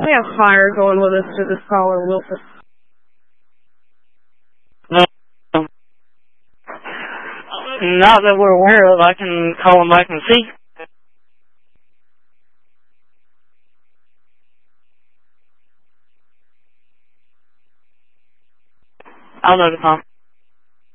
We have fire going with us to this caller, Wilson. No. Not that we're aware of. I can call them back and see. I'll notify.